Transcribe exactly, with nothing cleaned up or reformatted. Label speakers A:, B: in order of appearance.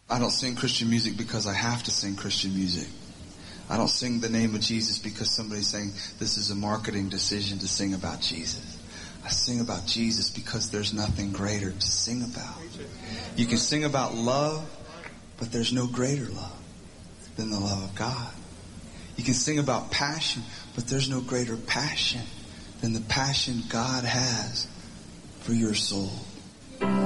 A: I don't sing Christian music because I have to sing Christian music. I don't sing the name of Jesus because somebody's saying this is a marketing decision to sing about Jesus. I sing about Jesus because there's nothing greater to sing about. You can sing about love, but there's no greater love than the love of God. You can sing about passion, but there's no greater passion than the passion God has for your soul.